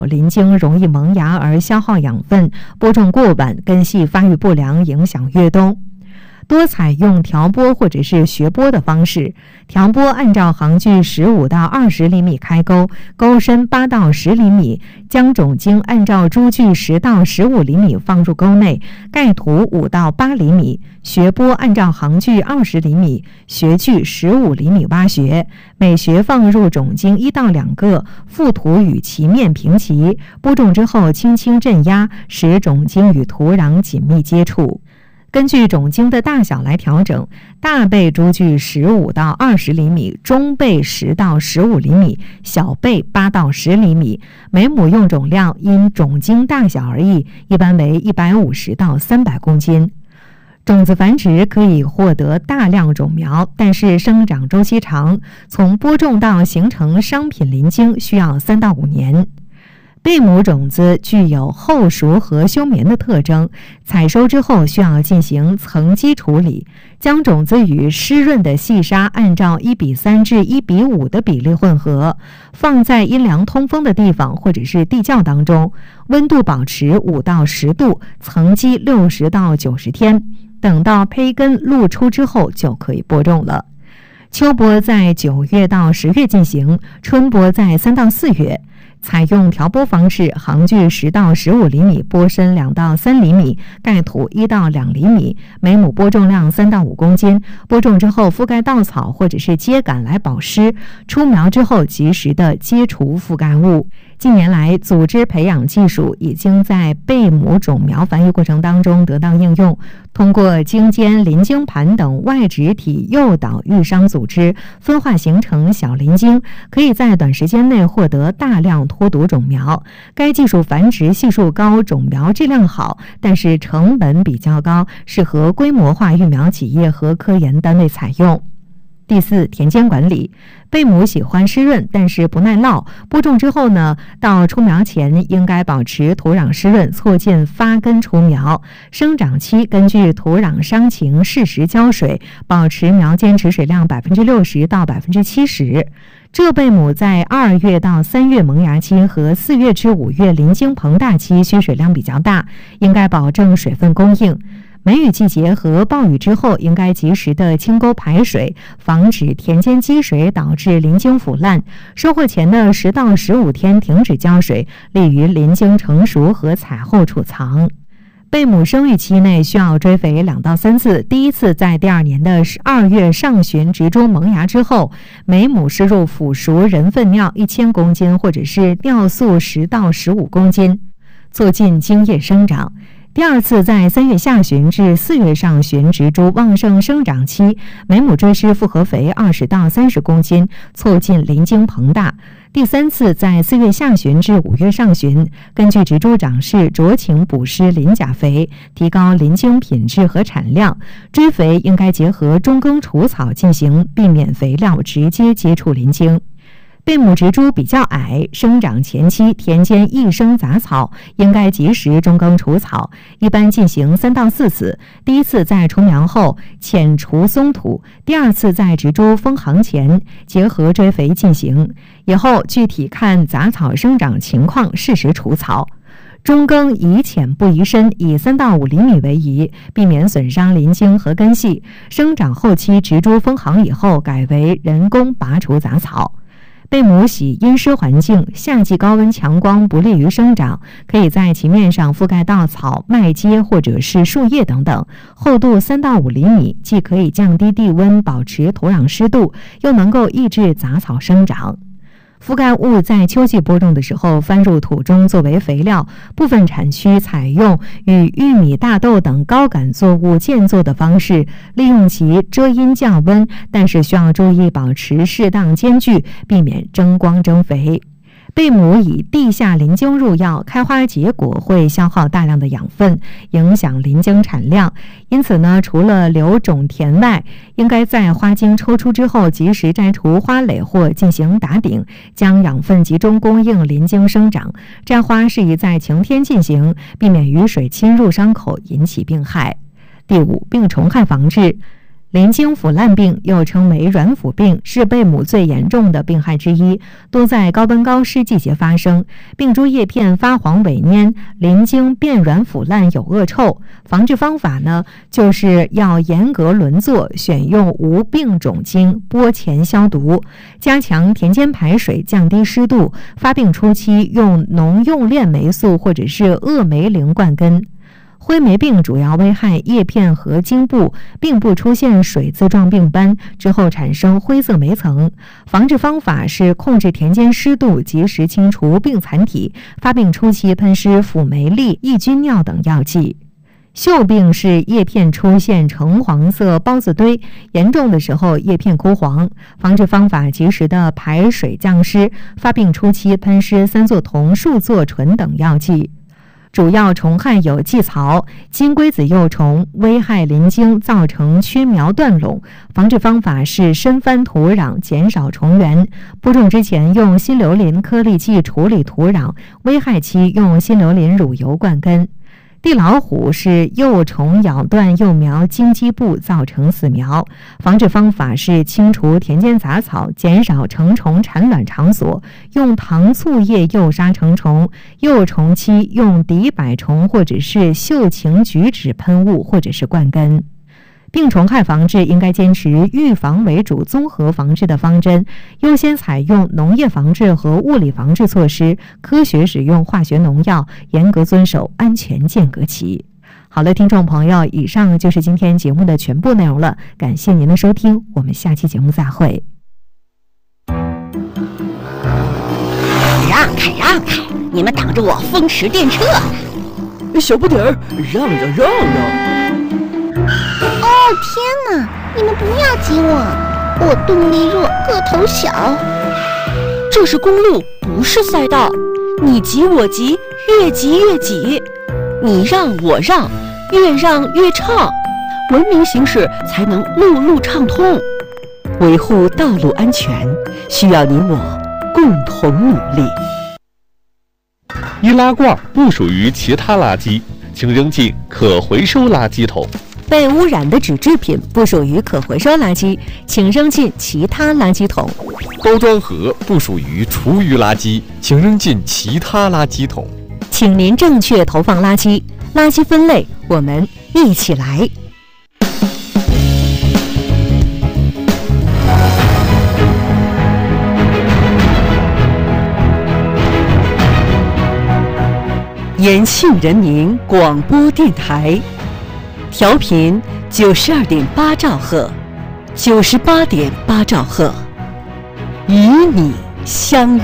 鳞茎容易萌芽而消耗养分，播种过晚，根系发育不良，影响越冬。多采用调播或者是学播的方式，调播按照行距15到20厘米开沟，沟深8到10厘米，将种茎按照株距10到15厘米放入沟内，盖土5到8厘米，学播按照行距20厘米，学距15厘米挖掘，每穴放入种茎1到2个，覆土与其面平齐，播种之后轻轻镇压，使种茎与土壤紧密接触。根据种茎的大小来调整，大倍株距15到20厘米，中倍10到15厘米，小倍8到10厘米。每亩用种量因种茎大小而异，一般为150到300公斤。种子繁殖可以获得大量种苗，但是生长周期长，从播种到形成商品鳞茎需要3到5年。贝母种子具有后熟和休眠的特征，采收之后需要进行层基处理，将种子与湿润的细沙按照1:3至1:5的比例混合，放在阴凉通风的地方或者是地窖当中，温度保持5到10度，层基60到90天，等到胚根露出之后就可以播种了。秋播在9月到10月进行，春播在3到4月。采用调播方式，行距10到15厘米，播深2到3厘米，盖土1到2厘米，每亩播种量3到5公斤。播种之后覆盖稻草或者是秸秆来保湿，出苗之后及时的揭除覆盖物。近年来，组织培养技术已经在贝母种苗繁育过程当中得到应用，通过茎尖、鳞茎盘等外植体诱导育伤组织分化形成小鳞茎，可以在短时间内获得大量脱毒种苗。该技术繁殖系数高，种苗质量好，但是成本比较高，适合规模化育苗企业和科研单位采用。第4，田间管理。贝母喜欢湿润，但是不耐涝。播种之后呢，到出苗前应该保持土壤湿润，错间发根出苗。生长期根据土壤伤情适时浇水，保持苗间持水量60%到70%。这贝母在2月到3月萌芽期和4月至5月鳞茎膨大期需水量比较大，应该保证水分供应。梅雨季节和暴雨之后，应该及时的清沟排水，防止田间积水导致鳞茎腐烂。收获前的10到15天停止浇水，利于鳞茎成熟和采后储藏。贝母生育期内需要追肥2到3次，第一次在第2年的2月上旬植株萌芽之后，每亩施入腐熟人粪尿1000公斤，或者是尿素10到15公斤，促进茎叶生长。第2次在3月下旬至4月上旬植株旺盛生长期，每亩追施复合肥20到30公斤，促进鳞茎膨大。第3次在4月下旬至5月上旬，根据植株长势酌情补施磷钾肥，提高鳞茎品质和产量。追肥应该结合中耕除草进行，避免肥料直接接触鳞茎。贝母植株比较矮，生长前期田间易生杂草，应该及时中耕除草，一般进行3到4次。第一次在除苗后浅除松土，第2次在植株封行前结合追肥进行，以后具体看杂草生长情况适时除草。中耕宜浅不宜深，以3到5厘米为宜，避免损伤鳞茎和根系。生长后期植株封行以后，改为人工拔除杂草。贝母喜阴湿环境，夏季高温强光不利于生长，可以在其面上覆盖稻草、麦秸或者是树叶等等，厚度3到5厘米，既可以降低地温，保持土壤湿度，又能够抑制杂草生长。覆盖物在秋季播种的时候翻入土中作为肥料，部分产区采用与玉米、大豆等高杆作物间作的方式，利用其遮阴降温，但是需要注意保持适当间距，避免争光争肥。贝母以地下鳞茎入药，开花结果会消耗大量的养分，影响鳞茎产量。因此呢，除了留种田外，应该在花茎抽出之后及时摘除花蕾或进行打顶，将养分集中供应鳞茎生长。摘花适宜在晴天进行，避免雨水侵入伤口引起病害。第5，病虫害防治。 鳞茎腐烂病又称为软腐病，是贝母最严重的病害之一，多在高温高湿季节发生。病株叶片发黄萎蔫，鳞茎变软腐烂，有恶臭。防治方法呢，就是要严格轮作，选用无病种茎，播前消毒，加强田间排水，降低湿度。发病初期用农用链霉素或者是恶霉灵灌根。灰霉病主要危害叶片和茎部，并不出现水渍状病斑，之后产生灰色霉层。防治方法是控制田间湿度，及时清除病残体。发病初期喷施辅酶利、抑菌尿等药剂。锈病是叶片出现橙黄色孢子堆，严重的时候叶片枯黄。防治方法及时的排水降湿。发病初期喷施三唑酮、树唑醇等药剂。主要虫害有寄曹、金龟子幼虫，危害鳞茎，造成缺苗断垄。防治方法是深翻土壤，减少虫源。播种之前用新硫磷颗粒剂处理土壤，危害期用新硫磷乳油灌根。地老虎是幼虫咬断幼苗茎基部，造成死苗。防治方法是清除田间杂草，减少成虫产卵场所，用糖醋液诱杀成虫。幼虫期用敌百虫或者是秀腈菊酯喷雾或者是灌根。病虫害防治应该坚持预防为主、综合防治的方针，优先采用农业防治和物理防治措施，科学使用化学农药，严格遵守安全间隔期。好了，听众朋友，以上就是今天节目的全部内容了，感谢您的收听，我们下期节目再会。 让开让开，你们挡着我风驰电掣！ 小不点儿，让让让让！ 哦天哪，你们不要挤我动力弱，个头小。 这是公路，不是赛道，你挤我挤，越挤越挤，你让我让，越让越畅，文明行驶才能路路畅通。维护道路安全，需要你我共同努力。 易拉罐不属于其他垃圾，请扔进可回收垃圾桶。 被污染的纸制品不属于可回收垃圾，请扔进其他垃圾桶。 包装盒不属于厨余垃圾，请扔进其他垃圾桶。 请您正确投放垃圾，垃圾分类，我们一起来。 延庆人民广播电台，调频92.8兆赫，98.8兆赫，与你相约。